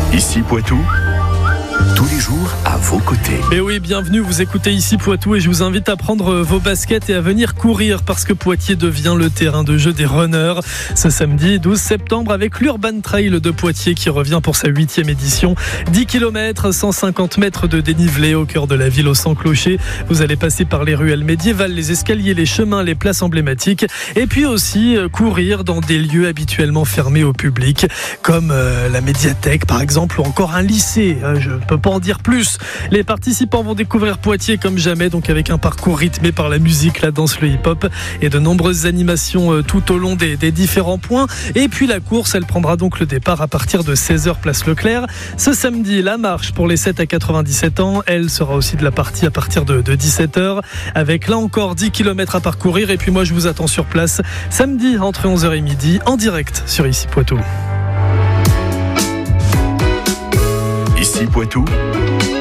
Ici Poitou, tous les jours à vos côtés. Et oui, bienvenue, vous écoutez Ici Poitou et je vous invite à prendre vos baskets et à venir courir parce que Poitiers devient le terrain de jeu des runners. Ce samedi 12 septembre avec l'Urban Trail de Poitiers qui revient pour sa 8e édition. 10 km, 150 mètres de dénivelé au cœur de la ville au Sans Clocher. Vous allez passer par les ruelles médiévales, les escaliers, les chemins, les places emblématiques et puis aussi courir dans des lieux habituellement fermés au public comme la médiathèque par exemple ou encore un lycée. Je ne peux pas en dire plus. Les participants vont découvrir Poitiers comme jamais, donc avec un parcours rythmé par la musique, la danse, le hip-hop et de nombreuses animations tout au long des différents points. Et puis la course, elle prendra donc le départ à partir de 16h place Leclerc. Ce samedi, la marche pour les 7 à 97 ans, elle sera aussi de la partie à partir de 17h avec là encore 10 km à parcourir. Et puis moi je vous attends sur place samedi entre 11h et midi en direct sur Ici Poitou. Ici Poitou,